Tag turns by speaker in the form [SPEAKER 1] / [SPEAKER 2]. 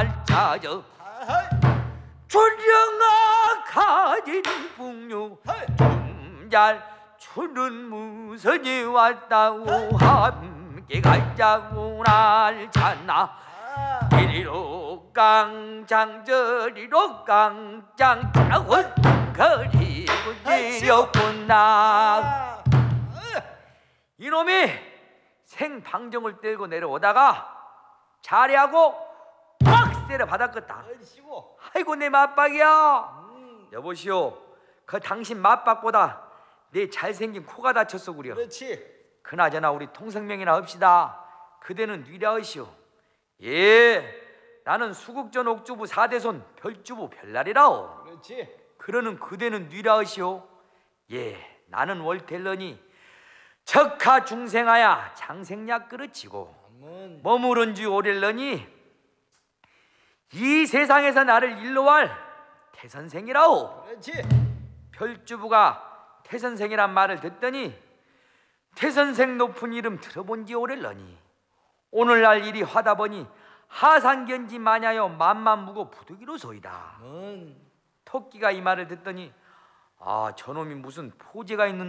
[SPEAKER 1] 날 찾아 주령아 가진 풍류 잘 추는 무선이 왔다고 함께 가자고 날 찾나 이리로 깡장 저리로 깡장 자원 거리고 내렸구나. 이놈이 생방정을 떼고 내려오다가 자리하고 꽉 세려 받았겠다. 아이고 내 맞박이야. 여보시오, 그 당신 맞박보다 내 잘생긴 코가 다쳤어 그려.
[SPEAKER 2] 그렇지.
[SPEAKER 1] 그나저나 우리 통성명이나 합시다. 그대는 뉘라으시오. 예, 나는 수국전 옥주부 4대손 별주부 별날이라오.
[SPEAKER 2] 그렇지.
[SPEAKER 1] 그러는 그대는 뉘라으시오. 예, 나는 월텔러니 적하 중생하야 장생약 그르치고 머무른 지 오렐러니 이 세상에서 나를 일로할 태선생이라오.
[SPEAKER 2] 그렇지.
[SPEAKER 1] 별주부가 태선생이란 말을 듣더니 태선생 높은 이름 들어본 지 오렐러니 오늘날 일이 하다 보니 하상견지 마냐여 만만무고 부득이로소이다. 토끼가 이 말을 듣더니 아, 저놈이 무슨 포제가 있는